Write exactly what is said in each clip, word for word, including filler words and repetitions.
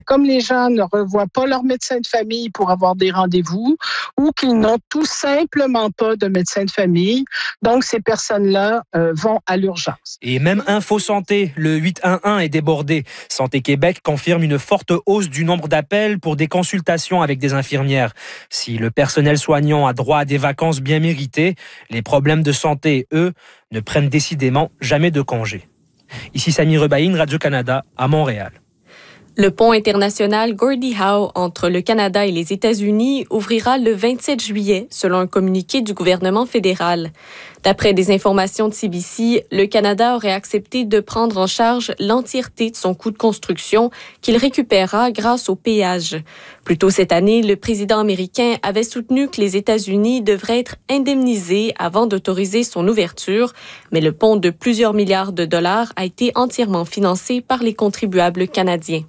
Comme les gens ne revoient pas leur médecin de famille pour avoir des rendez-vous ou qu'ils n'ont tout simplement pas de médecin de famille, donc ces personnes-là euh, vont à l'urgence. Et même Info Santé, le huit un un est débordé. Santé Québec confirme une forte hausse du nombre d'appels pour des consultations avec des infirmières. Si le personnel soignant a droit à des vacances bien méritées, les problèmes de santé, eux, ne prennent décidément jamais de congé. Ici Samy Rebaïne, Radio-Canada, à Montréal. Le pont international Gordie Howe entre le Canada et les États-Unis ouvrira le vingt-sept juillet, selon un communiqué du gouvernement fédéral. D'après des informations de C B C, le Canada aurait accepté de prendre en charge l'entièreté de son coût de construction qu'il récupérera grâce au péage. Plus tôt cette année, le président américain avait soutenu que les États-Unis devraient être indemnisés avant d'autoriser son ouverture, mais le pont de plusieurs milliards de dollars a été entièrement financé par les contribuables canadiens.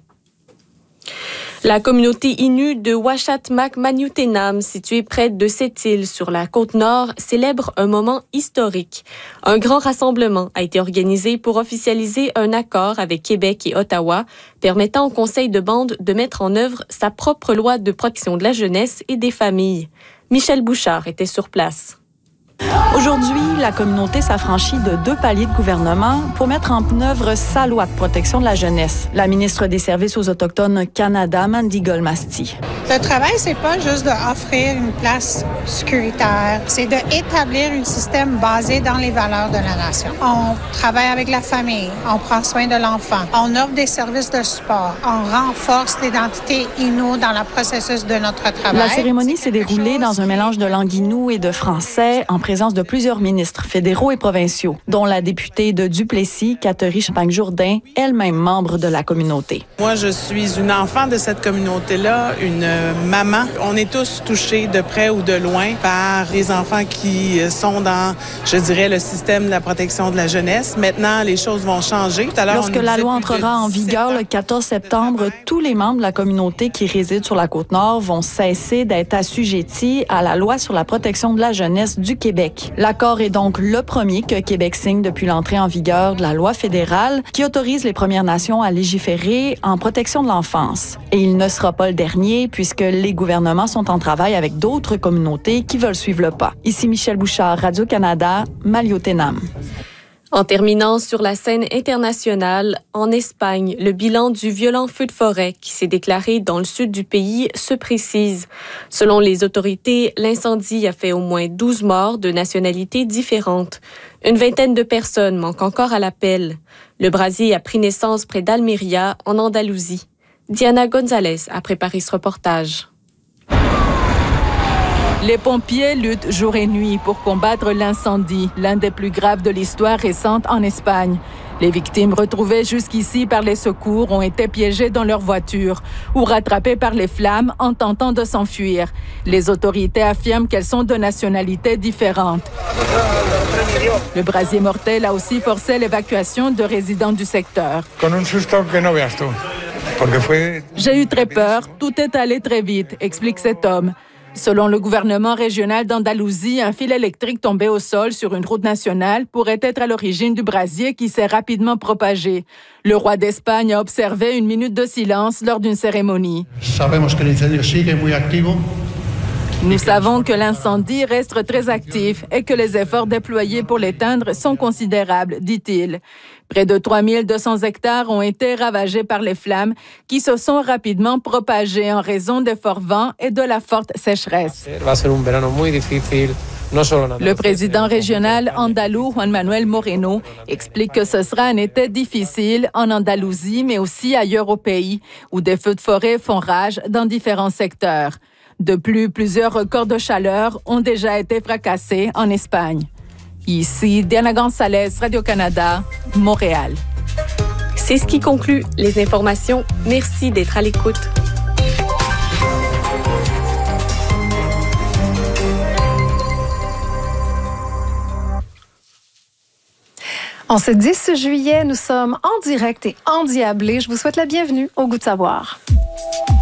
La communauté Innu de Uashatmak-Maniutenam, située près de cette île sur la côte nord, célèbre un moment historique. Un grand rassemblement a été organisé pour officialiser un accord avec Québec et Ottawa, permettant au Conseil de bande de mettre en œuvre sa propre loi de protection de la jeunesse et des familles. Michel Bouchard était sur place. Aujourd'hui, la communauté s'affranchit de deux paliers de gouvernement pour mettre en œuvre sa loi de protection de la jeunesse. La ministre des Services aux Autochtones Canada, Mandy Golmasti. Le travail, c'est pas juste d'offrir une place sécuritaire, c'est d'établir un système basé dans les valeurs de la nation. On travaille avec la famille, on prend soin de l'enfant, on offre des services de support, on renforce l'identité Innu dans le processus de notre travail. La cérémonie s'est déroulée dans un mélange de langue Innu et de français, en présence de plusieurs ministres fédéraux et provinciaux, dont la députée de Duplessis, Catherine Champagne-Jourdain, elle-même membre de la communauté. Moi, je suis une enfant de cette communauté-là, une maman. On est tous touchés de près ou de loin par les enfants qui sont dans, je dirais, le système de la protection de la jeunesse. Maintenant, les choses vont changer. Tout à l'heure, Lorsque la loi entrera en vigueur le quatorze septembre, tous les membres de la communauté qui résident sur la Côte-Nord vont cesser d'être assujettis à la loi sur la protection de la jeunesse du Québec. L'accord est donc le premier que Québec signe depuis l'entrée en vigueur de la loi fédérale qui autorise les Premières Nations à légiférer en protection de l'enfance. Et il ne sera pas le dernier puisque les gouvernements sont en travail avec d'autres communautés qui veulent suivre le pas. Ici Michel Bouchard, Radio-Canada, Maliotenam. En terminant sur la scène internationale, en Espagne, le bilan du violent feu de forêt qui s'est déclaré dans le sud du pays se précise. Selon les autorités, l'incendie a fait au moins douze morts de nationalités différentes. Une vingtaine de personnes manquent encore à l'appel. Le brasier a pris naissance près d'Almeria, en Andalousie. Diana Gonzalez a préparé ce reportage. Les pompiers luttent jour et nuit pour combattre l'incendie, l'un des plus graves de l'histoire récente en Espagne. Les victimes retrouvées jusqu'ici par les secours ont été piégées dans leur voiture ou rattrapées par les flammes en tentant de s'enfuir. Les autorités affirment qu'elles sont de nationalités différentes. Le brasier mortel a aussi forcé l'évacuation de résidents du secteur. J'ai eu très peur, tout est allé très vite, explique cet homme. Selon le gouvernement régional d'Andalousie, un fil électrique tombé au sol sur une route nationale pourrait être à l'origine du brasier qui s'est rapidement propagé. Le roi d'Espagne a observé une minute de silence lors d'une cérémonie. Nous savons que l'incendie reste très actif et que les efforts déployés pour l'éteindre sont considérables, dit-il. Près de trois mille deux cents hectares ont été ravagés par les flammes qui se sont rapidement propagées en raison des forts vents et de la forte sécheresse. Le président régional andalou, Juan Manuel Moreno, explique que ce sera un été difficile en Andalousie, mais aussi ailleurs au pays, où des feux de forêt font rage dans différents secteurs. De plus, plusieurs records de chaleur ont déjà été fracassés en Espagne. Ici, Diana Gonzalez, Radio-Canada, Montréal. C'est ce qui conclut les informations. Merci d'être à l'écoute. En ce dix juillet, nous sommes en direct et endiablés. Je vous souhaite la bienvenue au Goût de savoir.